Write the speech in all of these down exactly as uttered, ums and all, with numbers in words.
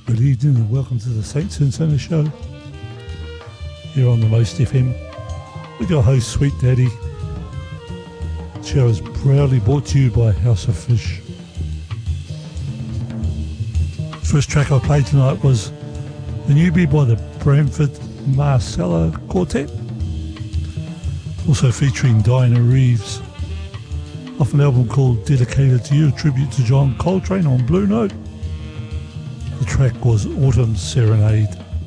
Good evening and welcome to the Saints and Sinners show here on the Most F M with your host Sweet Daddy. The show is proudly brought to you by House of Fish. First track I played tonight was The Newbie by the Bramford Marcella Quartet, also featuring Dinah Reeves, off an album called Dedicated to You, a tribute to John Coltrane on Blue Note. The track was Autumn Serenade.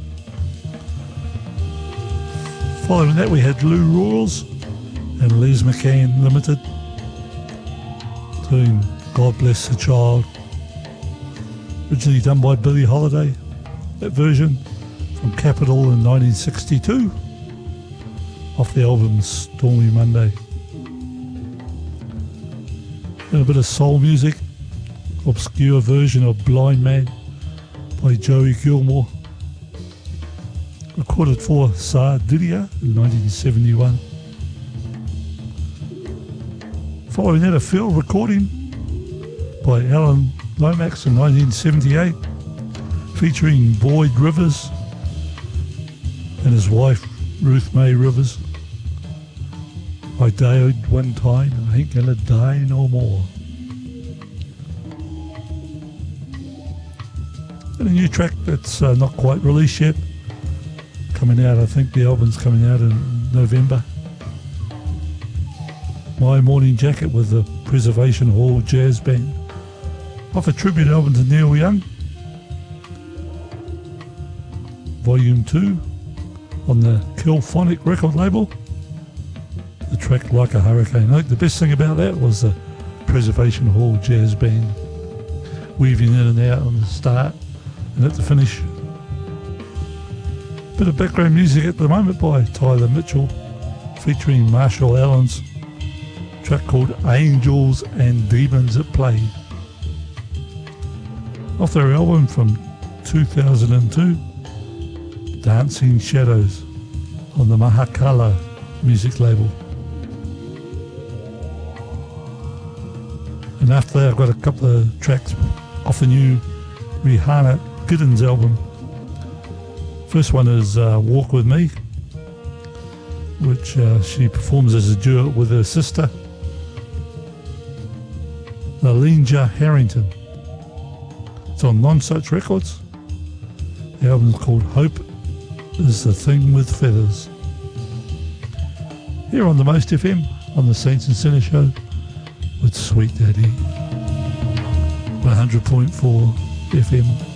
Following that we had Lou Rawls and Les McCann Limited doing God Bless the Child, originally done by Billie Holiday, that version from Capitol in nineteen sixty-two off the album Stormy Monday. And a bit of soul music, obscure version of Blind Man by Joey Gilmore, recorded for Sardinia in nineteen seventy-one. Following that, a field recording by Alan Lomax in nineteen seventy-eight, featuring Boyd Rivers and his wife Ruth Mae Rivers. I died one time, I ain't gonna die no more. And a new track that's uh, not quite released yet, coming out, I think the album's coming out in November. My Morning Jacket with the Preservation Hall Jazz Band, off a tribute album to Neil Young, Volume two on the Killphonic record label. The track Like a Hurricane. I think the best thing about that was the Preservation Hall Jazz Band weaving in and out on the start and at the finish. Bit of background music at the moment by Tyler Mitchell, featuring Marshall Allen's track called Angels and Demons at Play, off their album from two thousand two, Dancing Shadows, on the Mahakala music label. And after that I've got a couple of tracks off the new Rihanna Giddens album. First one is uh, Walk With Me, which uh, she performs as a duet with her sister Lalinja Harrington. It's on Non-Such Records. The album's called Hope Is the Thing With Feathers. Here on the Most F M, on the Saints and Sinners show with Sweet Daddy, one hundred point four F M.